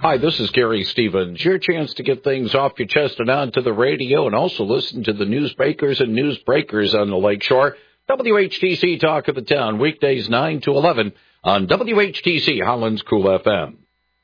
Hi, this is Gary Stevens. Your chance to get things off your chest and onto the radio, and also listen to the newsmakers and newsbreakers on the Lakeshore. WHTC Talk of the Town, weekdays 9 to 11 on WHTC Holland's Cool FM.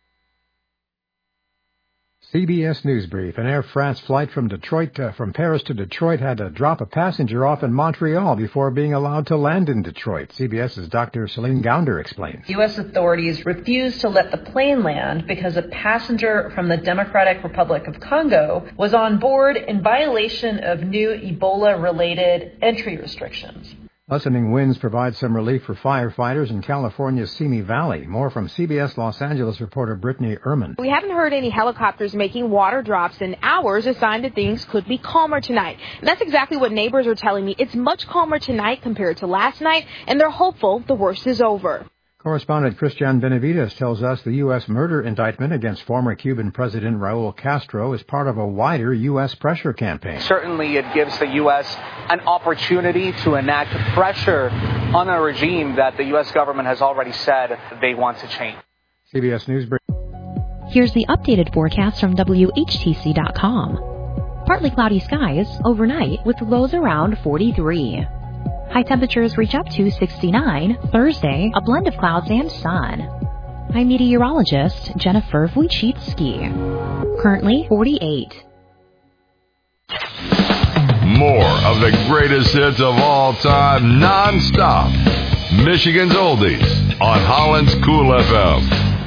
CBS News Brief. An Air France flight from Paris to Detroit had to drop a passenger off in Montreal before being allowed to land in Detroit. CBS's Dr. Celine Gounder explains. U.S. authorities refused to let the plane land because a passenger from the Democratic Republic of Congo was on board in violation of new Ebola-related entry restrictions. Lessening winds provide some relief for firefighters in California's Simi Valley. More from CBS Los Angeles reporter Brittany Ehrman. We haven't heard any helicopters making water drops in hours, a sign that things could be calmer tonight. And that's exactly what neighbors are telling me. It's much calmer tonight compared to last night, and they're hopeful the worst is over. Correspondent Christian Benavides tells us the U.S. murder indictment against former Cuban President Raul Castro is part of a wider U.S. pressure campaign. Certainly it gives the U.S. an opportunity to enact pressure on a regime that the U.S. government has already said they want to change. CBS News Brief. Here's the updated forecast from WHTC.com. Partly cloudy skies overnight with lows around 43. High temperatures reach up to 69. Thursday, a blend of clouds and sun. I'm meteorologist Jennifer Wojcicki. Currently 48. More of the greatest hits of all time, non-stop. Michigan's Oldies on Holland's Cool FM.